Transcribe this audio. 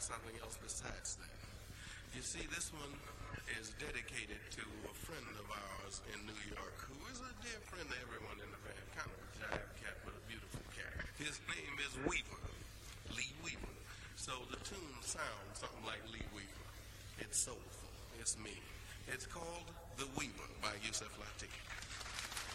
something else besides that. You see, this one is dedicated to a friend of ours in New York who is a dear friend to everyone in the band, kind of a jive cat, but a beautiful cat. His name is Weaver, Lee Weaver. So the tune sounds something like Lee Weaver. It's soulful. It's me. It's called The Weaver by Yusef Lateef.